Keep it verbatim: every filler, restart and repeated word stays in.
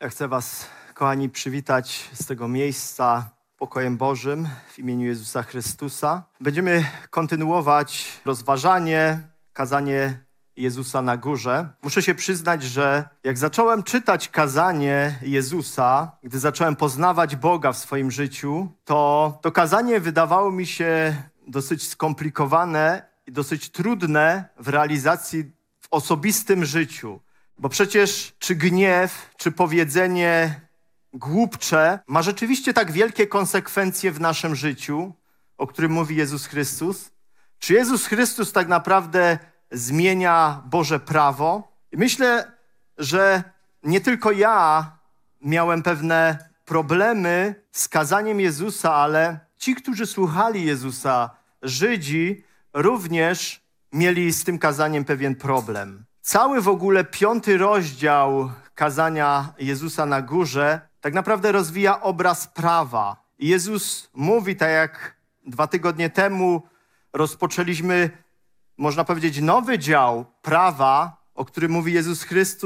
Ja chcę was, kochani, przywitać z tego miejsca pokojem Bożym w imieniu Jezusa Chrystusa. Będziemy kontynuować rozważanie, kazanie Jezusa na górze. Muszę się przyznać, że jak zacząłem czytać kazanie Jezusa, gdy zacząłem poznawać Boga w swoim życiu, to to kazanie wydawało mi się dosyć skomplikowane i dosyć trudne w realizacji w osobistym życiu. Bo przecież czy gniew, czy powiedzenie głupcze ma rzeczywiście tak wielkie konsekwencje w naszym życiu, o którym mówi Jezus Chrystus? Czy Jezus Chrystus tak naprawdę zmienia Boże prawo? I myślę, że nie tylko ja miałem pewne problemy z kazaniem Jezusa, ale ci, którzy słuchali Jezusa, Żydzi, również mieli z tym kazaniem pewien problem. Cały w ogóle piąty rozdział kazania Jezusa na górze tak naprawdę rozwija obraz prawa. I Jezus mówi, tak jak dwa tygodnie temu rozpoczęliśmy, można powiedzieć, nowy dział prawa, o którym mówi Jezus Chrystus,